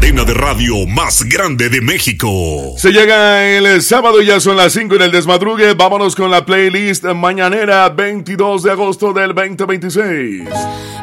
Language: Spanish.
cadena de radio más grande de México. Se llega el sábado y ya son las 5 en el desmadrugue. Vámonos con la playlist mañanera 22 de agosto del 2026.